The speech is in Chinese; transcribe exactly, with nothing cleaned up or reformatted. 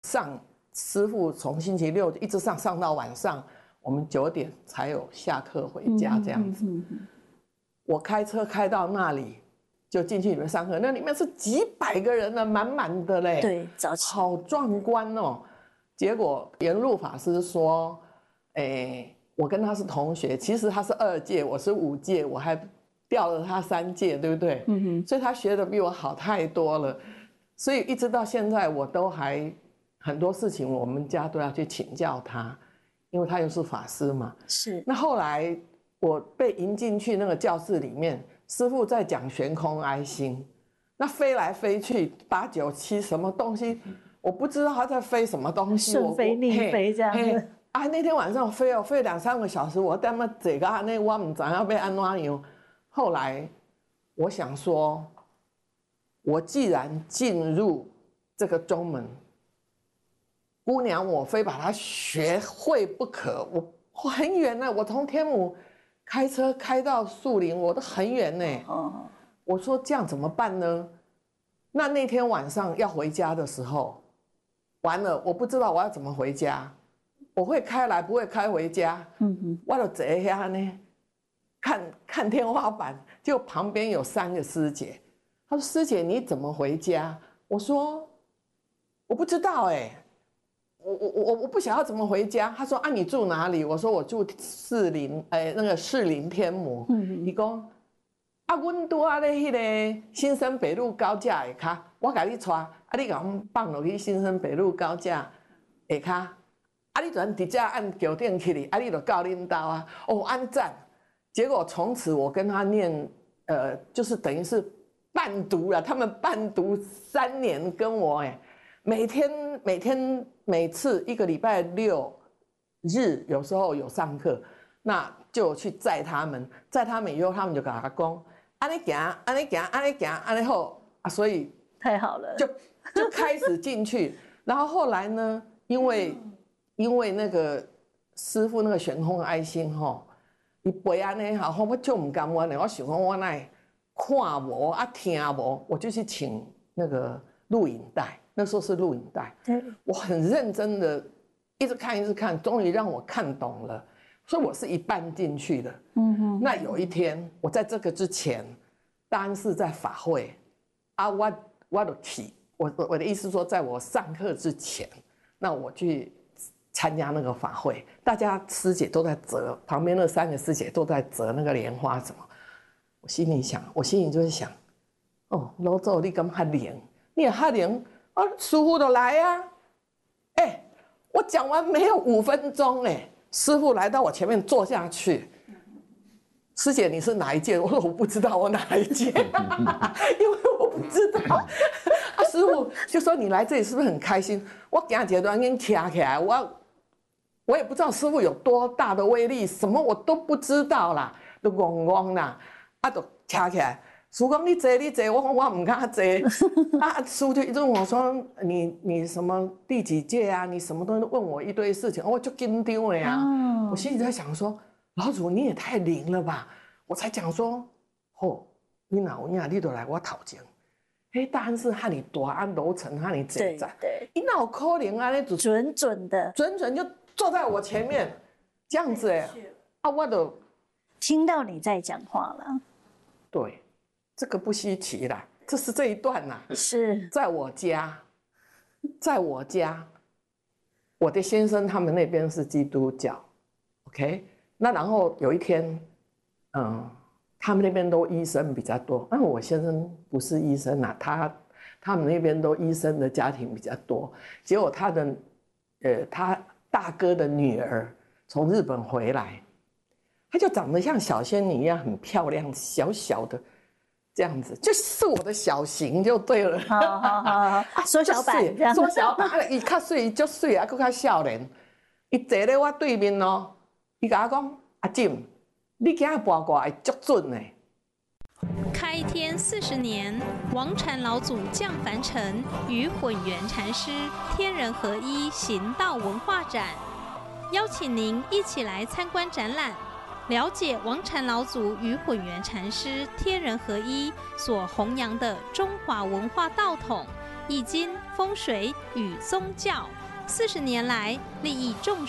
上师父从星期六一直上上到晚上，我们九点才有下课回家这样子。嗯嗯嗯、我开车开到那里，就进去里面上课，那里面是几百个人呢，满满的嘞。 对，早起好壮观哦。结果圆祿法师说：“哎，我跟他是同学，其实他是二届，我是五届，我还掉了他三届，对不对？嗯哼，所以他学的比我好太多了。所以一直到现在，我都还很多事情，我们家都要去请教他，因为他又是法师嘛。 是。 那后来我被迎进去那个教室里面，师父在讲悬空哀心，那飞来飞去，八九七什么东西。”我不知道他在飞什么东西， 顺飞逆飞这样子。 啊，那天晚上飞哦，飞两三个小时，我他妈这个那我唔知要被安怎样。后来我想说，我既然进入这个宗门，姑娘我非把它学会不可。我我很远呢，我从天母开车开到树林，我都很远呢。哦。我说这样怎么办呢？那那天晚上要回家的时候。完了，我不知道我要怎么回家，我会开来不会开回家。嗯哼，我就坐下呢，看看天花板，就旁边有三个师姐。她说：“师姐，你怎么回家？”我说：“我不知道哎、欸，我我我我不晓得怎么回家。”她说：“啊，你住哪里？”我说：“我住士林，哎、欸，那个士林天母。”嗯，伊讲：“啊，阮拄啊咧迄个新生北路高架下骹，我甲你带。”啊！你甲阮放落去新生北路高架下骹，啊！你转直接按桥顶去哩，啊！你就到恁兜啊！哦，安赞。结果从此我跟他念，呃，就是等于是伴读了，他们伴读三年，跟我哎，每天每天每次一个礼拜六日有时候有上课，那就去载他们，载他们以后，他们就甲我讲，安尼行，安尼行，安尼行，安尼好啊，所以太好了， 就。就开始进去，然后后来呢？因为因为那个师父那个悬空哀心吼，伊背安尼哈，我就唔甘愿的。我想讲我那看无啊听无，我就去请那个录影带。那时候是录影带，我很认真的一直看一直看，终于让我看懂了。所以我是一半进去的。嗯哼。那有一天，我在这个之前，当然是在法会啊，我我就去。我我的意思说，在我上课之前，那我去参加那个法会，大家师姐都在折，旁边那三个师姐都在折那个莲花什么。我心里想，我心里就是想，哦，老祖你咁哈灵，你也哈灵啊，师父都来啊。哎、欸，我讲完没有五分钟，哎，师父来到我前面坐下去。师姐，你是哪一届？我说我不知道我哪一届，因为我不知道。啊，师父就说你来这里是不是很开心？我今阶段已经站起来，我我也不知道师父有多大的威力，什么我都不知道啦，都戆戆啦，啊，就站起来。师父讲你坐你坐，我讲我唔敢坐。啊，师父就一直问我说你你什么第几届啊？你什么都问我一堆事情，我就紧张了呀。我心里在想说。老祖你也太灵了吧！我才讲说，哦，你哪有影，你就来我头前。嘿，答案是和你大安楼层和你这在， 对， 你哪有可能啊？那准准的， 准准就坐在我前面，这样子哎，啊，我都听到你在讲话了。 对，这个不稀奇啦，这是这一段呐， 是在我家，在我家，我的先生他们那边是基督教 ，OK。那然后有一天，嗯，他们那边都医生比较多，那我先生不是医生啊，他他们那边都医生的家庭比较多。结果他的，呃，他大哥的女儿从日本回来，她就长得像小仙女一样，很漂亮，小小的这样子，就是我的小型就对了。 好好好好，缩小版这样， 缩小版，伊较水，足水啊，佫较少年。伊坐咧我对面哦。伊甲我讲：“阿静，你今仔八卦会足准的。” 开天四十年，王禅老祖降凡尘，与混元禅师天人合一行道文化展，邀请您一起来参观展览，了解王禅老祖与混元禅师天人合一所弘扬的中华文化道统，已经风水与宗教。四十年来，利益众